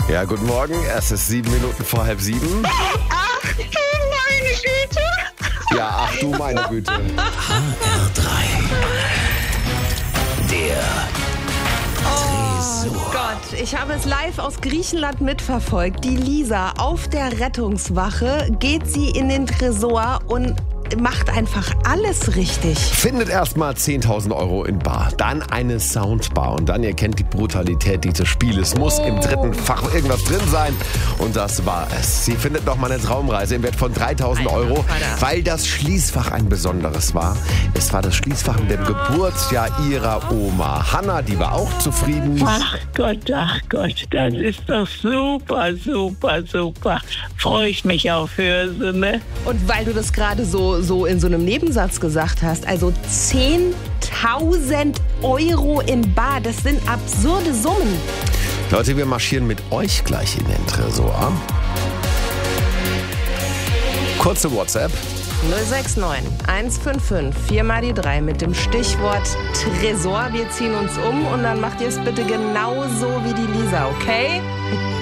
Ja, guten Morgen. Es ist 7 Minuten vor 6:30. Ach du meine Güte. Ja, ach du meine Güte. HR3. Der Tresor. Oh Gott, ich habe es live aus Griechenland mitverfolgt. Die Lisa auf der Rettungswache geht sie in den Tresor und macht einfach alles richtig. Findet erstmal 10.000 Euro in Bar, dann eine Soundbar und dann, ihr kennt die Brutalität dieses Spieles, muss im dritten Fach irgendwas drin sein und das war es. Sie findet noch mal eine Traumreise im Wert von 3.000 Euro, weil das Schließfach ein besonderes war. Es war das Schließfach mit dem Geburtsjahr ihrer Oma. Hanna, die war auch zufrieden. Ach Gott, das ist doch super. Freue ich mich auf Hörse, ne? Und weil du das gerade so in so einem Nebensatz gesagt hast, also 10.000 Euro in Bar, das sind absurde Summen. Leute, wir marschieren mit euch gleich in den Tresor. Kurze WhatsApp. 069 155 4 mal die 3 mit dem Stichwort Tresor. Wir ziehen uns um und dann macht ihr es bitte genauso wie die Lisa, okay?